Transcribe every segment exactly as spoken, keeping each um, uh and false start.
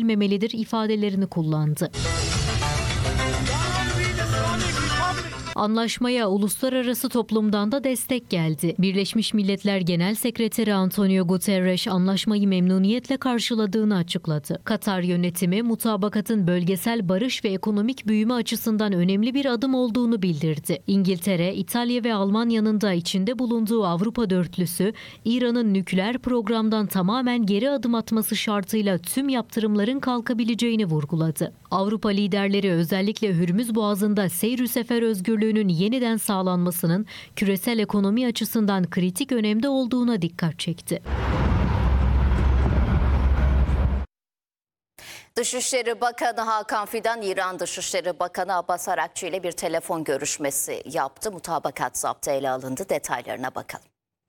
edilmemelidir ifadelerini kullandı. Anlaşmaya uluslararası toplumdan da destek geldi. Birleşmiş Milletler Genel Sekreteri Antonio Guterres anlaşmayı memnuniyetle karşıladığını açıkladı. Katar yönetimi mutabakatın bölgesel barış ve ekonomik büyüme açısından önemli bir adım olduğunu bildirdi. İngiltere, İtalya ve Almanya'nın da içinde bulunduğu Avrupa dörtlüsü, İran'ın nükleer programdan tamamen geri adım atması şartıyla tüm yaptırımların kalkabileceğini vurguladı. Avrupa liderleri özellikle Hürmüz Boğazı'nda seyr-ü sefer özgürlüğü yeniden sağlanmasının küresel ekonomi açısından kritik önemde olduğuna dikkat çekti. Dışişleri Bakanı Hakan Fidan, İran Dışişleri Bakanı Abbas Arakçı ile bir telefon görüşmesi yaptı. Mutabakat zaptı ele alındı. Detaylarına bakalım.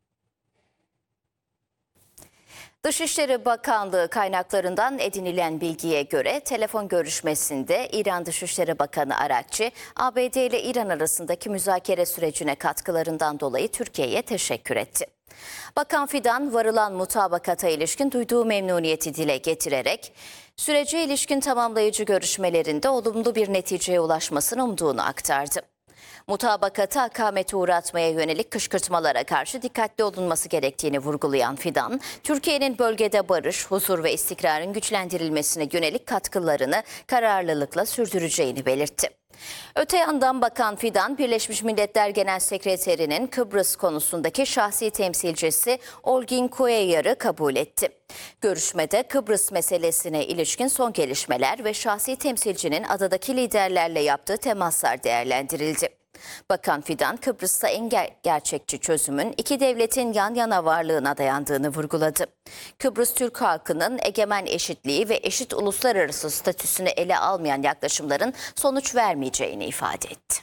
Dışişleri Bakanlığı kaynaklarından edinilen bilgiye göre telefon görüşmesinde İran Dışişleri Bakanı Arakçı, A B D ile İran arasındaki müzakere sürecine katkılarından dolayı Türkiye'ye teşekkür etti. Bakan Fidan, varılan mutabakata ilişkin duyduğu memnuniyeti dile getirerek, sürece ilişkin tamamlayıcı görüşmelerinde olumlu bir neticeye ulaşmasını umduğunu aktardı. Mutabakatı akamete uğratmaya yönelik kışkırtmalara karşı dikkatli olunması gerektiğini vurgulayan Fidan, Türkiye'nin bölgede barış, huzur ve istikrarın güçlendirilmesine yönelik katkılarını kararlılıkla sürdüreceğini belirtti. Öte yandan Bakan Fidan, Birleşmiş Milletler Genel Sekreteri'nin Kıbrıs konusundaki şahsi temsilcisi Olgin Kueyar'ı kabul etti. Görüşmede Kıbrıs meselesine ilişkin son gelişmeler ve şahsi temsilcinin adadaki liderlerle yaptığı temaslar değerlendirildi. Bakan Fidan, Kıbrıs'ta en ger- gerçekçi çözümün iki devletin yan yana varlığına dayandığını vurguladı. Kıbrıs Türk halkının egemen eşitliği ve eşit uluslararası statüsünü ele almayan yaklaşımların sonuç vermeyeceğini ifade etti.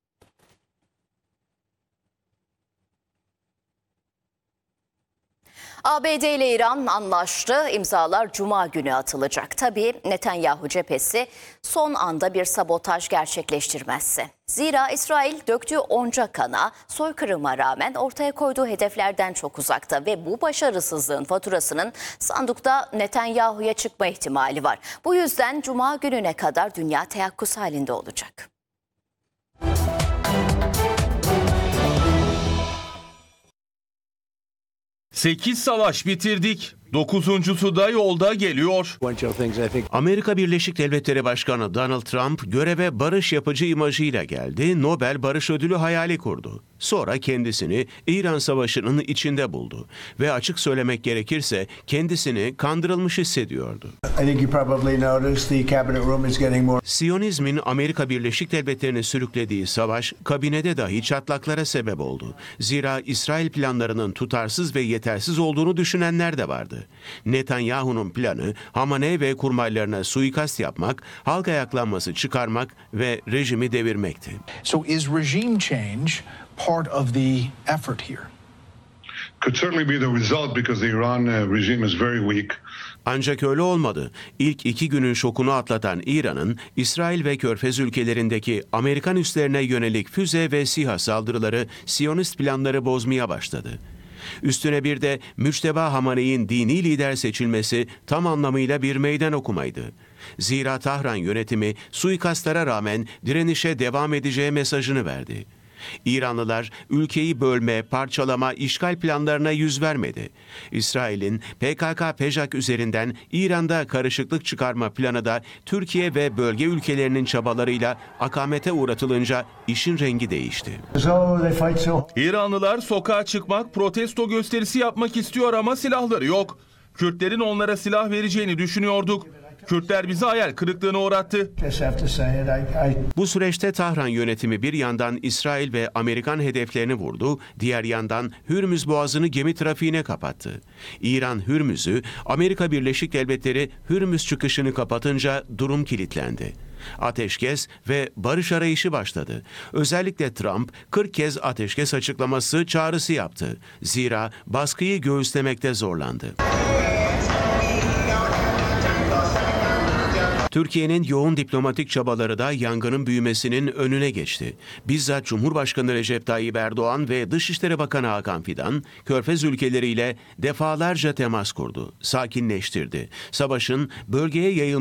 A B D ile İran anlaştı. İmzalar Cuma günü atılacak. Tabii Netanyahu cephesi son anda bir sabotaj gerçekleştirmezse. Zira İsrail döktüğü onca kana, soykırıma rağmen ortaya koyduğu hedeflerden çok uzakta ve bu başarısızlığın faturasının sandıkta Netanyahu'ya çıkma ihtimali var. Bu yüzden Cuma gününe kadar dünya teyakkuz halinde olacak. Sekiz savaş bitirdik. Dokuzuncusu da yolda geliyor. Amerika Birleşik Devletleri Başkanı Donald Trump göreve barış yapıcı imajıyla geldi, Nobel Barış Ödülü hayali kurdu. Sonra kendisini İran Savaşı'nın içinde buldu ve açık söylemek gerekirse kendisini kandırılmış hissediyordu. Siyonizmin Amerika Birleşik Devletleri'ni sürüklediği savaş kabinede dahi çatlaklara sebep oldu. Zira İsrail planlarının tutarsız ve yetersiz olduğunu düşünenler de vardı. Netanyahu'nun planı Hamaney ve kurmaylarına suikast yapmak, halk ayaklanması çıkarmak ve rejimi devirmekti. So is regime change part of the effort here? Could certainly be the result because the Iran uh, regime is very weak. Ancak öyle olmadı. İlk iki günün şokunu atlatan İran'ın, İsrail ve Körfez ülkelerindeki Amerikan üslerine yönelik füze ve SİHA saldırıları Siyonist planları bozmaya başladı. Üstüne bir de Müçteba Hamaney'in dini lider seçilmesi tam anlamıyla bir meydan okumaydı. Zira Tahran yönetimi suikastlara rağmen direnişe devam edeceği mesajını verdi. İranlılar ülkeyi bölme, parçalama, işgal planlarına yüz vermedi. İsrail'in P K K P J A K üzerinden İran'da karışıklık çıkarma planı da Türkiye ve bölge ülkelerinin çabalarıyla akamete uğratılınca işin rengi değişti. İranlılar sokağa çıkmak, protesto gösterisi yapmak istiyor ama silahları yok. Kürtlerin onlara silah vereceğini düşünüyorduk. Kürtler bizi hayal kırıklığına uğrattı. Bu süreçte Tahran yönetimi bir yandan İsrail ve Amerikan hedeflerini vurdu, diğer yandan Hürmüz Boğazı'nı gemi trafiğine kapattı. İran Hürmüz'ü, Amerika Birleşik Devletleri Hürmüz çıkışını kapatınca durum kilitlendi. Ateşkes ve barış arayışı başladı. Özellikle Trump kırk kez ateşkes açıklaması çağrısı yaptı. Zira baskıyı göğüslemekte zorlandı. Türkiye'nin yoğun diplomatik çabaları da yangının büyümesinin önüne geçti. Bizzat Cumhurbaşkanı Recep Tayyip Erdoğan ve Dışişleri Bakanı Hakan Fidan, Körfez ülkeleriyle defalarca temas kurdu, sakinleştirdi. Savaşın bölgeye yayılmasını